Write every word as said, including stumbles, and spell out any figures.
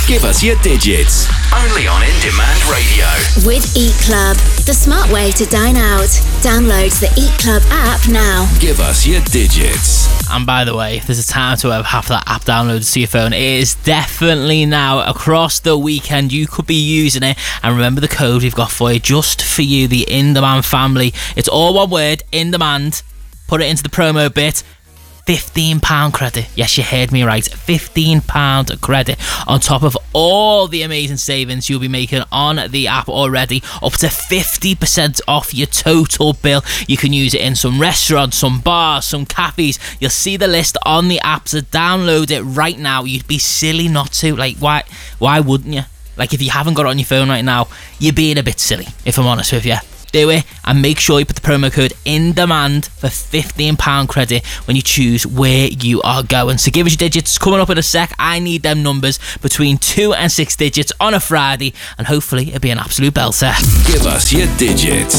Give us your digits. Only on In Demand Radio. With Eat Club, the smart way to dine out. Download the Eat Club app now. Give us your digits. And by the way, if there's a time to have half that app downloaded to your phone, it is definitely now. Across the weekend, you could be using it. And remember the code we've got for you, just for you, the In Demand family. It's all one word, In Demand. Put it into the promo bit. fifteen pounds credit. Yes, you heard me right. fifteen pounds credit on top of all the amazing savings you'll be making on the app already. Up to fifty percent off your total bill. You can use it in some restaurants, some bars, some cafes. You'll see the list on the app, so download it right now. You'd be silly not to. Like, why, why wouldn't you? Like, if you haven't got it on your phone right now, you're being a bit silly, if I'm honest with you. Do it, and make sure you put the promo code In Demand for fifteen pounds credit when you choose where you are going. So give us your digits. Coming up in a sec. I need them numbers between two and six digits on a Friday, and hopefully it'll be an absolute belter. Give us your digits.